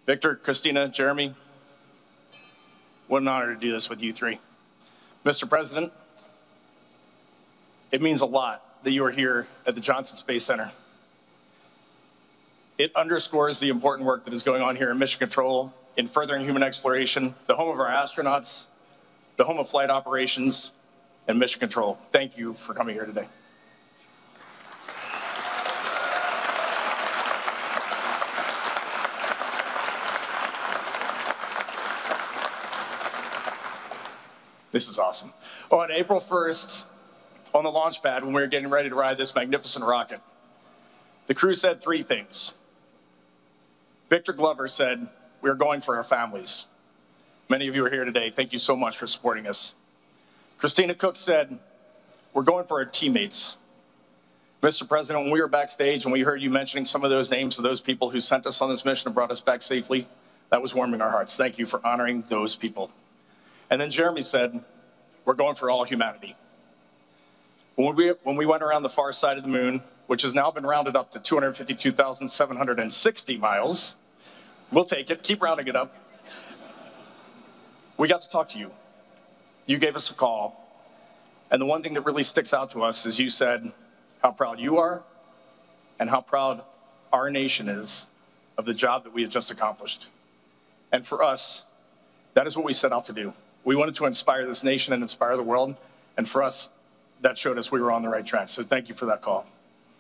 Victor, Christina, Jeremy, what an honor to do this with you three. Mr. President, it means a lot that you are here at the Johnson Space Center. It underscores the important work that is going on here in Mission Control in furthering human exploration, the home of our astronauts, the home of flight operations, and Mission Control. Thank you for coming here today. This is awesome. Oh, on April 1st, on the launch pad, when we were getting ready to ride this magnificent rocket, the crew said three things. Victor Glover said, "We're going for our families." Many of you are here today. Thank you so much for supporting us. Christina Cook said, "We're going for our teammates." Mr. President, when we were backstage and we heard you mentioning some of those names of those people who sent us on this mission and brought us back safely, that was warming our hearts. Thank you for honoring those people. And then Jeremy said, "We're going for all humanity." When we went around the far side of the moon, which has now been rounded up to 252,760 miles, we'll take it, keep rounding it up. We got to talk to you. You gave us a call. And the one thing that really sticks out to us is you said how proud you are and how proud our nation is of the job that we had just accomplished. And for us, that is what we set out to do. We wanted to inspire this nation and inspire the world. And for us, that showed us we were on the right track. So thank you for that call.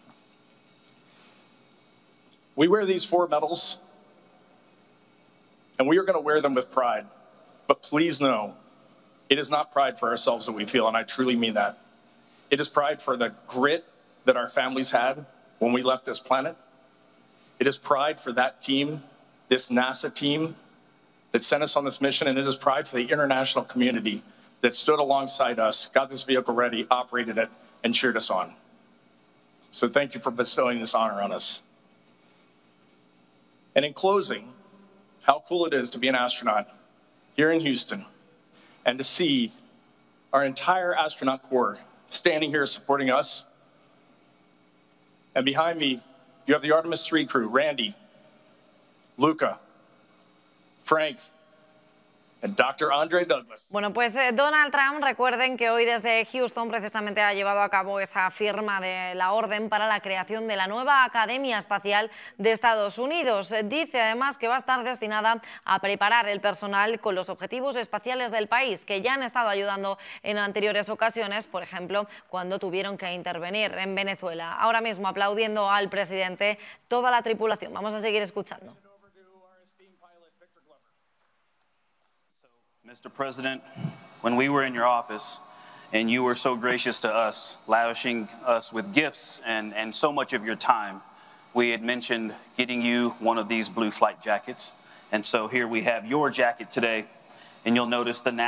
We wear these 4 medals, and we are going to wear them with pride. But please know, it is not pride for ourselves that we feel, and I truly mean that. It is pride for the grit that our families had when we left this planet. It is pride for that team, this NASA team that sent us on this mission, and it is pride for the international community that stood alongside us, got this vehicle ready, operated it, and cheered us on. So thank you for bestowing this honor on us. And in closing, how cool it is to be an astronaut here in Houston and to see our entire astronaut corps standing here supporting us. And behind me, you have the Artemis 3 crew, Randy, Luca, Frank, and Dr. Andre Douglas. Bueno, pues Donald Trump, recuerden que hoy desde Houston precisamente ha llevado a cabo esa firma de la orden para la creación de la nueva Academia Espacial de Estados Unidos. Dice además que va a estar destinada a preparar el personal con los objetivos espaciales del país, que ya han estado ayudando en anteriores ocasiones, por ejemplo, cuando tuvieron que intervenir en Venezuela. Ahora mismo aplaudiendo al presidente toda la tripulación. Vamos a seguir escuchando. Mr. President, when we were in your office and you were so gracious to us, lavishing us with gifts and so much of your time, we had mentioned getting you one of these blue flight jackets. And so here we have your jacket today, and you'll notice the